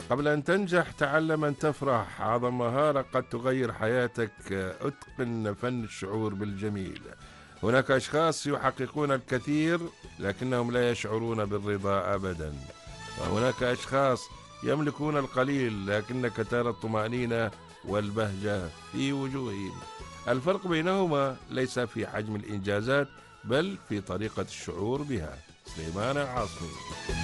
قبل أن تنجح تعلم أن تفرح. أعظم مهارة قد تغير حياتك أتقن فن الشعور بالجميل. هناك أشخاص يحققون الكثير لكنهم لا يشعرون بالرضا أبدا، وهناك أشخاص يملكون القليل لكنك ترى الطمأنينة والبهجة في وجوههم. الفرق بينهما ليس في حجم الإنجازات بل في طريقة الشعور بها. سليمان العاصمي.